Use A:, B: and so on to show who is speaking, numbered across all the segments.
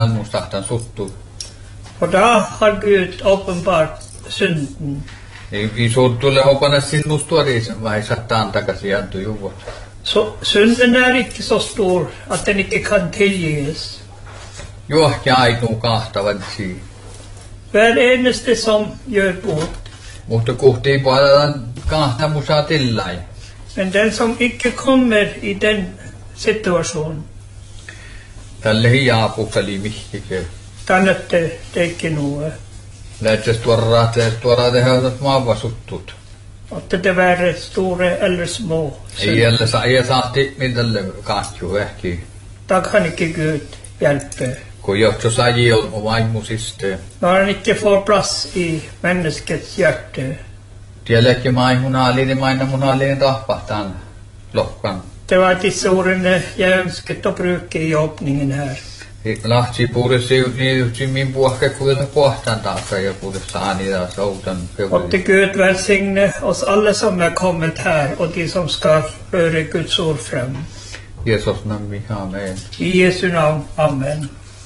A: Almustahtan suttu.
B: Och då har Gud uppenbart synden.
A: I suttulle hopana sinnustuarisen vai sattaan takaisin jäänty juvot.
B: Så synden är inte så stor att den inte kan tillges.
A: Johkia ei tuu kahtavan siin.
B: Var eneste som gör bort.
A: Mutta kuhtii puolellaan kahta musaa tillai.
B: Men den som inte kommer i den situation.
A: Tälle hiaapuksali mihkike.
B: Tänne teki nuo.
A: Lähtsäs tuoraa tehdä maavasuttut.
B: Att det var stora eller små.
A: Ei saati mitälle kahtju ehki.
B: Då kan inte Gud hjälpa.
A: Kun johto saji on vaimusiste.
B: När han inte får plats i människets hjärta.
A: Tiedäkin maimunaalinen mainamunaalinen tahpahtaan lohkan.
B: Det var dessa orden jag önskat att bruka i öppningen här.
A: Lahti puhdessa niin min puhke kuitenkin pohtaan taas ja puhdessa anida soutan.
B: Och till Gud välsigne oss alla som är kommit här och de som ska höra Guds ord fram.
A: Jesus namn, amen.
B: I Jesu namn, amen.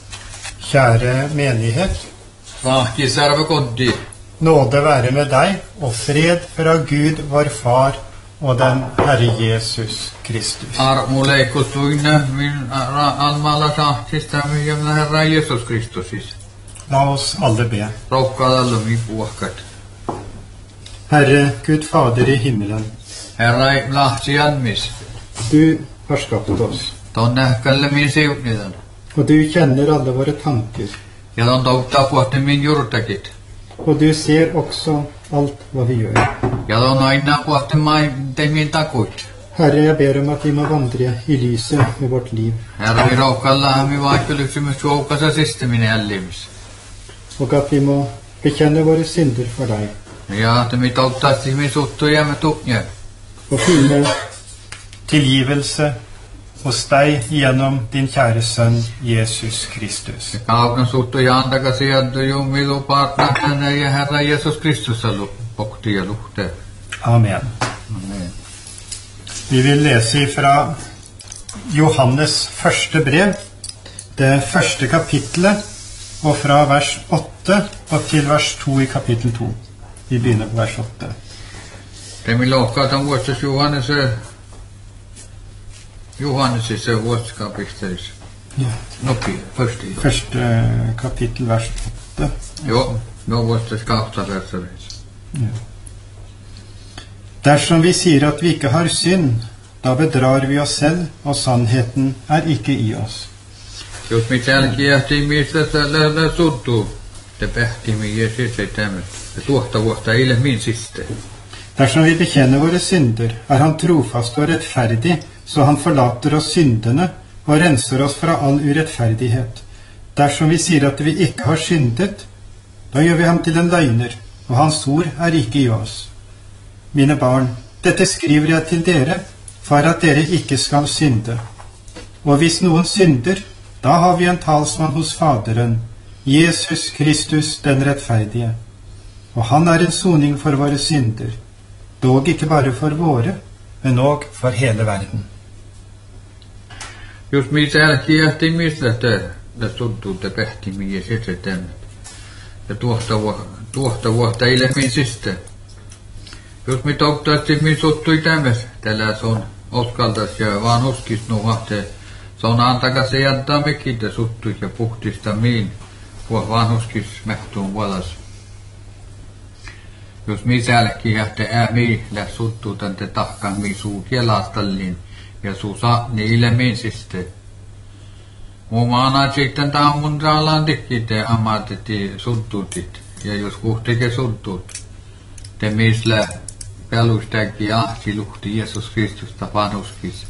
C: Kjære menighet,
A: Lahti serve koddi.
C: nåde være med deg, og fred fra Gud, vår Far, og den Herre Jesus Kristus.
A: Armulle kustuinne min almalla sahtista min Herra Jesus Kristus.
C: La oss alle be.
A: Rohkaat alle min puhkat.
C: Herre, Gud Fader i himmelen,
A: Herra Lahti anmis.
C: du har skapt oss,
A: Tonne kalle min siunidan.
C: og du kjenner alle våre tanker,
A: Ja ton touttaa puhti min jurtakit.
C: og du ser også alt hva vi gjør.
A: Ja ton aina puhti min takuit.
C: Herre, jeg ber om at vi må vandre i lyset med vårt liv,
A: Herra vi rohkalla mi vaikkelyksymys suokasa sisteminen ällimis.
C: og at vi må bekjenne våre synder for deg,
A: Ja että mi touttaa min suttu ja me tunnje.
C: og finne tilgivelse hos deg gjennom din kjære sønn Jesus Kristus.
A: Kaukna suttu ja antakasi jaddu jumilu partna ja Herra Jesus Kristus allu pokti ja luhte.
C: Amen.
A: Amen.
C: Vi vil lese fra Johannes første brev, det første kapitlet, og fra vers 8 og til vers 2 i kapittel 2. Vi begynner på vers 8.
A: Det mi lohkaatan vuostas Johannesissa vuosikapittelis.
C: Ja.
A: Nopi, försti.
C: Første kapittel, vers 8.
A: Jo, no vuostas kahta versareis.
C: Ja. Dersom vi sier at vi ikke har synd, da bedrar vi oss selv, og sannheten er ikke i oss.
A: Jos mit jälkiähti mistä tällä suttu, te pähti mi jäsitse tämmet. Det tuohta vuotta ille min siste.
C: Dersom vi bekjenner våre synder, er han trofast og rettferdig, så han forlater oss syndene og renser oss fra all urettferdighet. Dersom vi sier at vi ikke har syndet, da gjør vi ham til en løgner, og hans ord er ikke i oss. Mine barn, dette skriver jeg til dere, for at dere ikke skal synde. Og hvis noen synder, da har vi en talsmann hos Faderen, Jesus Kristus den rettferdige. Og han er en soning for våre synder, dog ikke bare for våre, men også for hele verden.
A: Jos mit jälkiähti mistä tällä suttu, te pähti mi jäsitse tämmet. Ja tuohta vuotta ille min siste. Jos mi touttaasti min suttui tämmet, tällä se on oskaltas ja vanhuskis nuhahte. Se on antakasi jättää mekitä suttui ja puhtista miin, kun vanhuskis mehtuun valas. Jos mi sälki jähte äämi lä suttuu tante tahkan mi suu kielastallin ja suu saa niille min siste. Muumana sitten taamun raalaan tikkite ammateti suttuutit ja jos kuhtike suttuut, te mislä pelustäkin ahti luhti Jeesus Kristusta vanhuskis.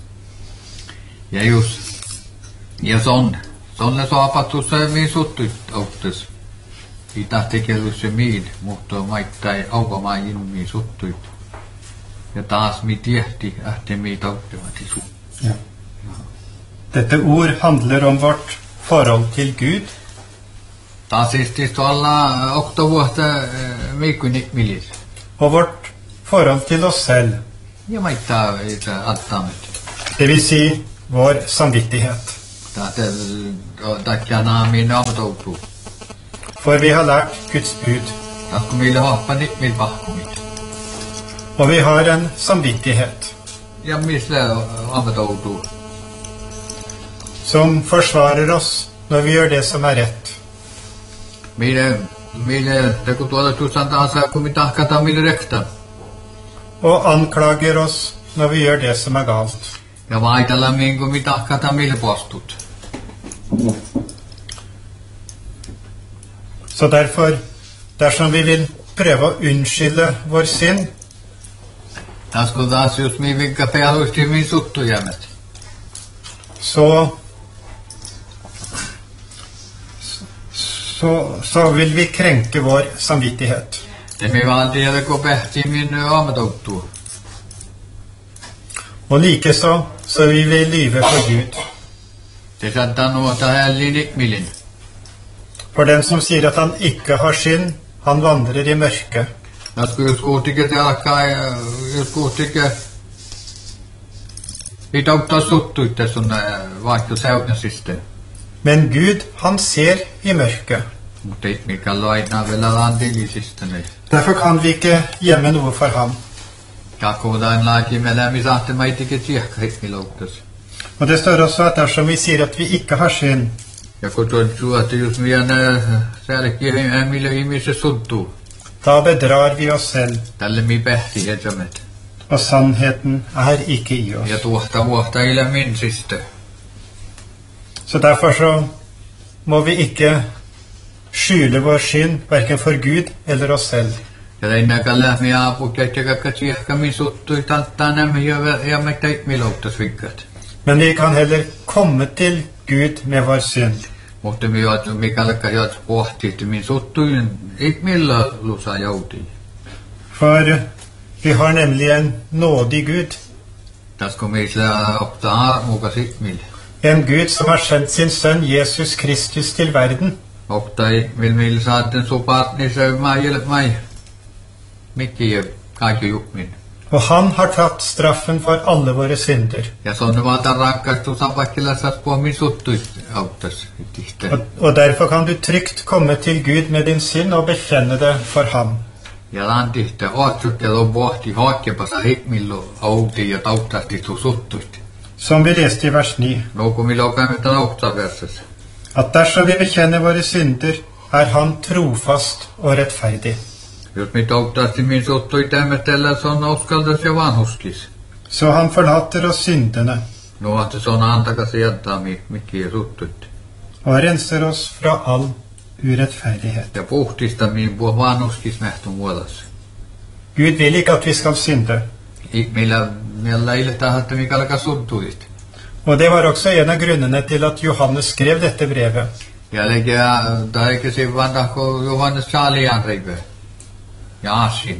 A: Ja sonne saapattus se min suttuit auttas. I tahtikelus se miin, mutta maittai aukomaan ilmiin suttuit. Ja taas mi tiehti ähti mi tauttivati su.
C: Ja. Dette ord handler om vårt forhold til Gud,
A: Taas siis tuolla 8 vuotta miikkunik milis.
C: og vårt forhold til oss selv,
A: Ja maittaa attamet.
C: det vil si vår samvittighet.
A: Takia naamiin amatoutuu.
C: For vi har lært Guds bud,
A: Takku meille happanit mil pahkumit.
C: og vi har en samvittighet
A: Ja misle amatoutuu.
C: som forsvarer oss når vi gjør det som er rett.
A: Meille teku tuolla tuossa kun mitä tahkata mille rekta.
C: Og anklager oss når vi gjør det som er galt.
A: Ja vaitella kun mitä tahkata mille postut.
C: Så derfor, dersom vi vil prøve å unnskylde vår synd,
A: Tasku taas jos mi vinka pealuisti min suttujämet.
C: så vil vi krenke vår samvittighet.
A: Det mi vaan tiedä kun pehti min amatoutuu.
C: Og likeså så vil vi lyve for Gud.
A: Det saattaa nuota hällin ikmilin.
C: For den som sier at han ikke har synd, han vandrer i mørke.
A: Tasku jos kuhtikin te alkaa, jos kuhtikin Viitä ottaa suttuitte sun vaihto seutnasista.
C: Men Gud, han ser i mørke.
A: Mutta ei mikään aina vielä lantilisista.
C: Derfor kan vi ikke gjemme noe for ham.
A: Kakodain laki melämi saatte maitikin tsiehkait milouttas.
C: Og det står også at dersom vi sier at vi ikke har synd,
A: Ja kun tuon suotti just vielä sälkiä millä ihmiset suttuu.
C: da bedrar vi oss selv,
A: Tälle mi pehti etsämet.
C: og sannheten er ikke i oss.
A: Ja tuohta ila minsistä.
C: Så derfor så må vi ikke skjule vår synd, hverken for Gud eller oss selv.
A: Ja lennäkä lähmi aaput ja kakka tsiehkä mi suttui talttaa nämä ja me teit milouttas vikkat.
C: Men vi kan heller komme til Gud med vår synd.
A: Mutta mi oot mikalka jot pohti että min suttuin ik millä lusa jouti.
C: For vi har nemlig en nådig Gud,
A: Tasko mi sillä optaa armukas ik millä.
C: en Gud som har sendt sin sønn Jesus Kristus til verden,
A: Optaa ik millä saatten supaat niin se mai. Mikki kaikki jukmin.
C: og han har tatt straffen for alle våre synder.
A: Ja sonne vaan rankaistu sapakkilla saat puhua min suttuit auttas.
C: Og derfor kan du trygt komme til Gud med din synd og bekjenne det for ham.
A: Ja lantihte ootsukkelu pohti hoikkepasa hikmillu outi ja tauttasti tu suttuit.
C: Som vi leste i vers 9,
A: No kun millä on käynyt autsaversas.
C: at dersom vi bekjenner våre synder, er han trofast og rettferdig.
A: Jos mit auttasti min suttuit tämmetellä se on uskaltas ja vanhuskis.
C: Så han forlater oss syndene
A: No että se on antakas jättää mikki ja suttuit.
C: og renser oss fra all urettferdighet.
A: Ja puhtista min puhua vanhuskis nähtun muodossa.
C: Gud vil ikke at vi skal synde.
A: Millä iltaa, että mikä alkaa suttuit.
C: Og det var også en av grunnene til at Johannes skrev dette brevet.
A: Jälkeen eikä se vaan tahko Johannes Saalian rive. Ja Asin.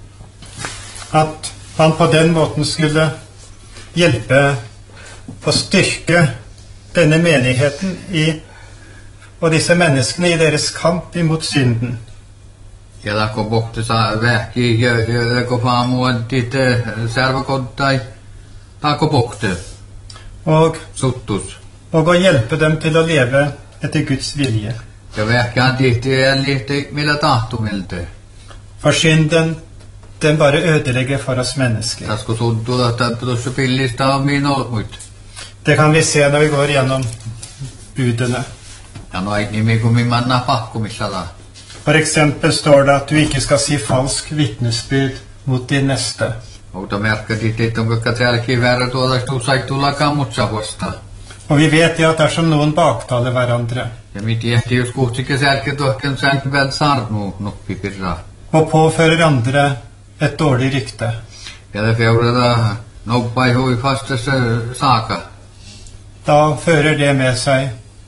C: At han på den måten skulle hjelpe og styrke denne menigheten og disse menneskene i deres kamp imot synden.
A: Ja tahko pohti saa vähki ja kun faamuan titte servakontai. Tahko pohti.
C: Og
A: Suttus.
C: å hjelpe dem til å leve etter Guds vilje.
A: Ja vähkään tihti jäljihti millä tahtumilta.
C: For synden, den bare ødelegger for oss mennesker.
A: Tasko tuntuu, että tuossa pillistä on min olmuit.
C: Det kan vi se når vi går gjennom budene.
A: Ja no ei nimi kun min manna pahkumissala.
C: For eksempel står det at du ikke skal si falsk vitnesbyrd mot din neste.
A: Mutta merkkatit, että onko tälläkin verran tuolla sai tulla kammutsa vastaan.
C: Og vi vet det at dersom noen baktaler hverandre
A: Ja mit ehti jos kuhtikin sälke tuohken sälke väl sarnu noppi pirraa.
C: og påfører andre et dårlig rykte,
A: Ja det feurata noppai hui fastassa saaka.
C: da fører det med seg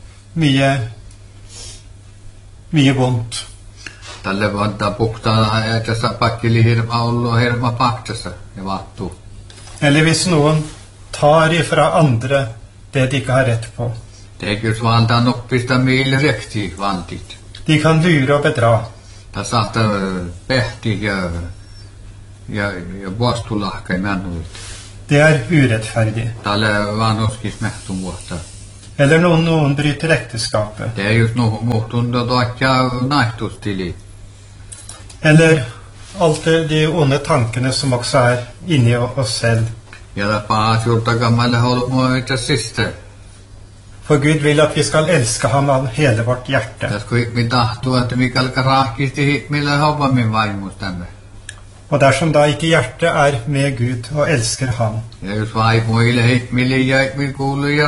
C: mye vondt.
A: Tälle vantaa puktaa tässä pakkili hirma ollut hirma paktassa ja vattu.
C: Eller hvis noen tar ifra andre det de ikke har rett på.
A: Tekys valtaa noppista miille rekti vantit.
C: De kan lure og bedra.
A: Ta saattaa pehti ja vuostulahkai männuit.
C: Det er urettferdig.
A: Tälle vanhuskis mehtun vuotta.
C: Eller noen bryter ekteskapet.
A: Det är just något mot under drakka nattostili.
C: Eller alt de onde tankene som også er inni oss selv.
A: Ja, det bara skjuta gamla håll på det sista.
C: For Gud vil at vi skal elske ham av hele vårt hjerte.
A: Det skulle vi tahto att vi kalkar rakist i millä hoppa min vaimustamme.
C: Og dersom da ikke hjertet er med Gud og elsker ham,
A: Ja, jos vaimuille hitmille ja vi kuulu ja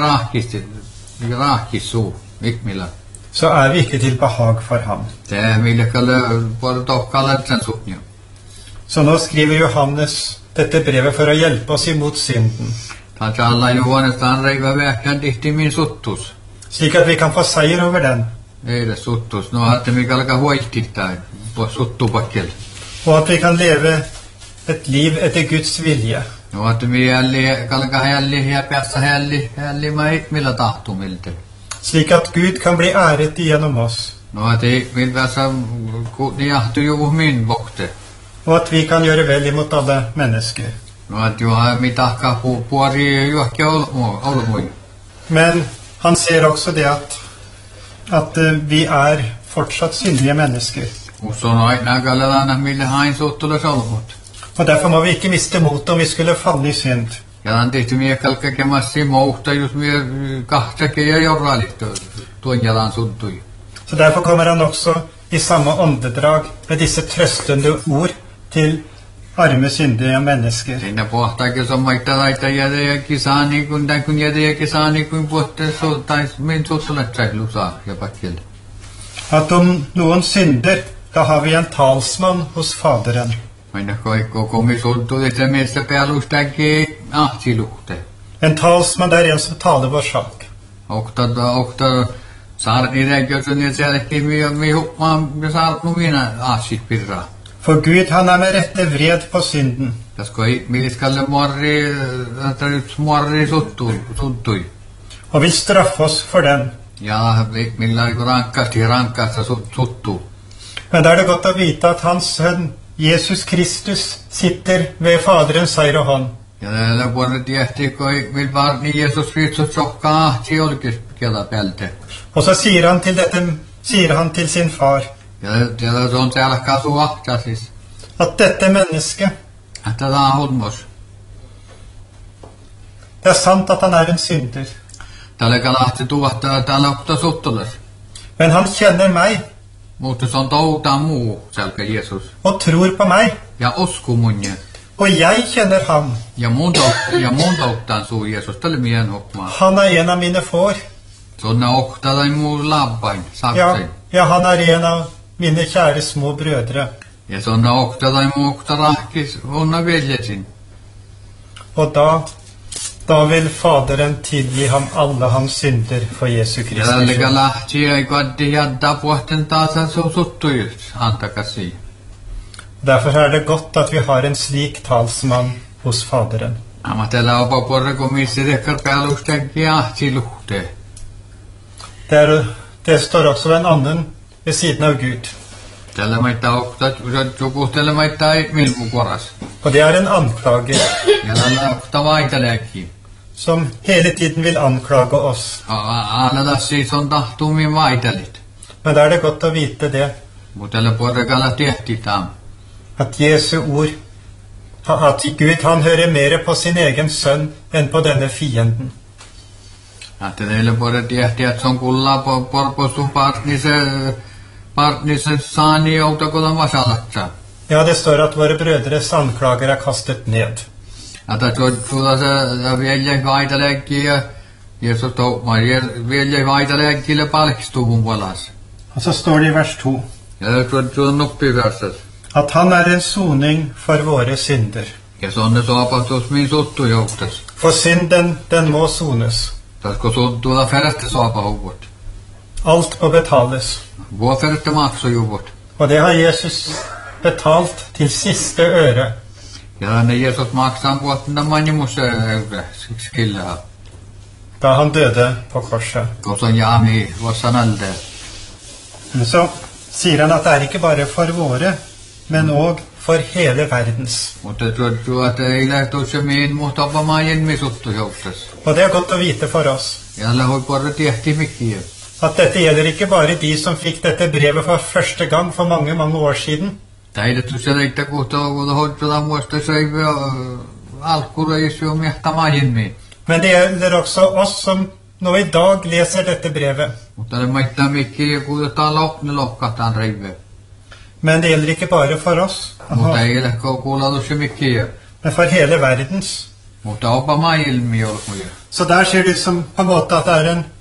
A: raakissu hitmillä.
C: så er vi ikke til behag for ham.
A: Det är millä kalle på tokkalatsen sutnja.
C: Så nå skriver Johannes dette brevet for å hjelpe oss imot synden,
A: Taitsa alla Johannes han reiva vähkän tihti min suttus.
C: slik at vi kan få seier over den,
A: Ei det suttus. No hatte mi kalka huoittittaa på suttupakkel.
C: og at vi kan leve et liv etter Guds vilje.
A: No hatte mi jälli kalka jälli ja päässä jälli mä hitmillä tahtumilta.
C: Slik at Gud kan bli æret igjennom oss,
A: No hatte min päässä ni jahtu juvu min vokte.
C: og at vi kan gjøre vel imot alle mennesker.
A: No att juha mi tahka puori juokki olmui.
C: Men han ser også det at vi er fortsatt syndige mennesker.
A: Uskon aina kallalana mille hain suttulas olmut.
C: Og derfor må vi ikke miste motet om vi skulle falle i synd.
A: Ja han tehty mi kalka kemassi mouhta jos mi kahtake ja jorralittu tuon jalan suttui.
C: Så derfor kommer han også i samme åndedrag med disse trøstende ord til arme, syndige mennesker.
A: Siinä pohtaakin sommaita laita jädejäkin saani, kun jädejäkin saani, kun puhutte tais min suttulet sählusaa ja pakkille.
C: At om noen synder, da har vi en talsmann hos Faderen.
A: Minä koikko komi suttu, että miestä päälustakin ahtiluhte.
C: En talsmann det er en som taler vår sak.
A: Okta saarni räkjösen ja sielläkin mi hupmaan ja saarnu minä ahsit pirraa.
C: For Gud, han er med rette vred på synden.
A: Tässä koi miliskalle morri suttui.
C: Og vil straffe oss for den.
A: Ja millä rankasta suttuu.
C: Men da er det godt å vite at hans sønn, Jesus Kristus, sitter ved Faderens høyre hånd.
A: Ja tällä vuonna tiehti, kun vil varni Jeesus Kristus sokkaa ahti olkiskella pälte.
C: Og så sier han til sin far
A: Ja tällä se on täällä kasu ahtasis.
C: at dette mennesket,
A: Että tää on hulmos.
C: det er sant at han er en synder.
A: Tällä kalahti tuottaa täällä opta suttulas.
C: Men han kjenner meg
A: Mutta se on touta muu, selkä Jeesus.
C: og tror på meg.
A: Ja usku munje.
C: Og jeg kjenner ham.
A: Ja mun touttaan suu Jeesus. Tällä mien hopmaa.
C: Han er en av mine får.
A: Se on ne okta tai muu labbain, saksein.
C: Ja, han er en av mine kjære små brødre.
A: Ja se on ne okta tai muu okta rahkis, onna veljesin.
C: Og da vil Faderen tilgi ham alle hans synder for Jesu
A: Ja
C: Kristus.
A: tällä lahti ei kaddi jadda puhten taas se on suttujut, antakasi.
C: Derfor er det godt at vi har en slik talsmann hos Faderen.
A: Amma tällä opa porrekomissi rekkar päälustäkin ahti luhte.
C: Det står også en annen ved siden av Gud.
A: Tällä maittaa okta, joku tällä maittaa ei milmu koras.
C: Og det er en anklager
A: Ja tällä okta vaiteleekin.
C: som hele tiden vil anklage oss.
A: Aina tässä on tahtummin vaitelit.
C: Men da er det godt å vite det,
A: Mutta tällä porrekalla tehtiin tämä.
C: at Jesu ord, at Gud han hører mer på sin egen sønn enn på denne fienden.
A: Että teille porre tehtiin, että se on kullaa porpostu partnisse saani joutakolan vasalatsa.
C: Ja, det står at våre brødres anklager er kastet ned.
A: Että tuolla se velje vaiteleekin ja Jeesus toukmaa. Velje vaiteleekille palkistuvun puolas.
C: Og så står det i vers 2
A: Ja tuolla noppivärssäs.
C: at han er en soning for våre synder.
A: Ja se on ne soapahtus min suttu jouktas.
C: For synden, den må sones.
A: Tasko suttuilla färste soapahuvut.
C: Alt må betales.
A: Vuo färste maksujuvut.
C: Og det har Jesus betalt til siste øre.
A: Ja ne Jeesus maksaa puolta manimus skillaa.
C: Da han døde på korset.
A: Koska jami vassanalde.
C: Men så sier han at det er ikke bare for våre, men også for hele verdens.
A: Mutta tuota ei lähtössä mihin muuta vamaajen misuttu joutas.
C: Og det er godt å vite for oss.
A: Ja lähoi porra tiehti mikkiä.
C: At dette gjelder ikke bare de som fikk dette brevet for første gang for mange, mange år siden.
A: Täidetty se reittä kohta kun hoitaa muista se alkureissu on miehtamajen miin.
C: Men det gjelder også oss som nå i dag leser dette brevet.
A: Mutta ne maittaa mikkiä kun ne lohkataan reive.
C: Men det gjelder ikke bare for oss,
A: Mutta ei lähkö kuulla se mikkiä.
C: men for hele verdens.
A: Mutta opa maailmi olkuja.
C: Så der ser det ut som på en måte at det er en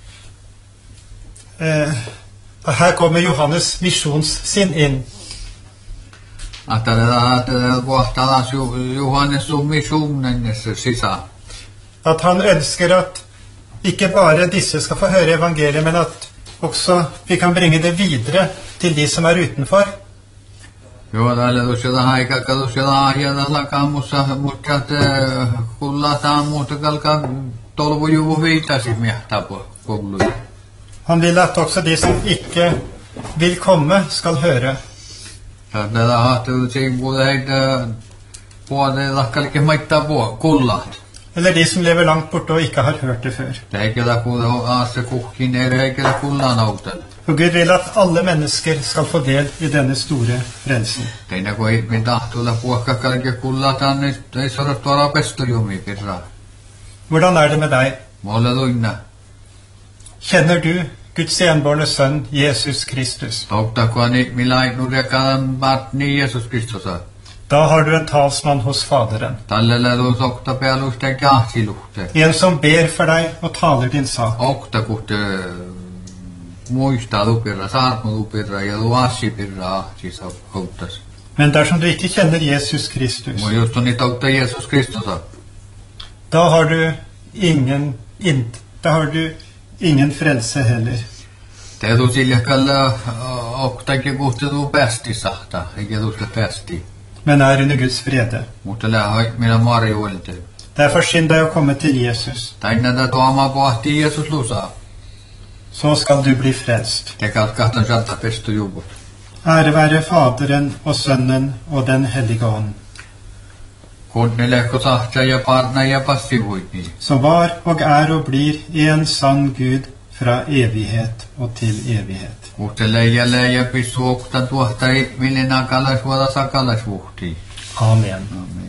C: her kommer Johannes misjonssinn inn.
A: Että det kohtalas Johannes on missionen sisään.
C: At han ønsker at ikke bare disse skal få høre evangeliet, men at også vi kan bringe det videre til de som er utenfor.
A: Joo, täällä tosiaan aika tosiaan ahjata lakamussa, mutta kullataan muuta kalkaa tolvujuvu viitasi miehtä kouluja.
C: Han vil at også de som ikke vil komme skal høre.
A: Täällä hahtuu siinä puhuta heitä puolella lakkalike maittaa kullat.
C: Eller de som lever langt borte og ikke har hørt det før.
A: Teikellä kuuta aase kuhkin eri heikellä kullaan auta.
C: Og Gud vil at alle mennesker skal få del i denne store frelsen.
A: Teinä kun ihmin tahtuilla puhkakkalike kullataan, niin ei saada tuoda pestojumi pirraa.
C: Hvordan er det med deg?
A: Mulla luinna.
C: Kjenner du Guds enbårne sønn, Jesus Kristus?
A: Touktakoan ihmillä nurjakalan partni Jeesus Kristosa.
C: Da har du en talsmann hos Faderen.
A: Tällä luo sokta pääluhteen kahtiluhteen.
C: En som ber for deg og taler din sak.
A: Okta kohta muistaa lupirra, saarmu lupirra ja luassi pirra ahtis auttas.
C: Men dersom du ikke kjenner Jesus Kristus,
A: Mun just on niitä auttaa Jeesus Kristosa.
C: da har du ingen frelse heller.
A: Te tuu sillä kalla oktakin kohta tuu päästi sahta, eikä tuusta päästi.
C: Men er under Guds vrede.
A: Mutta lähoi minä marjuulte.
C: Derfor skynd deg å komme til Jesus.
A: Tainna tuomaan pohti Jeesus lusaa.
C: Så skal du bli frelst.
A: Te kahtan salta pestu juvut.
C: Ære være Faderen og Sønnen og den hellige ånd,
A: Kunne lähkö sahta ja parna ja passivuitni.
C: som var og er og blir en sann Gud fra evighet og til evighet.
A: Mutta leijä pissu okta tuohta ihminen akalas vuoda sakalas vuhti.
C: Amen.
A: Amen.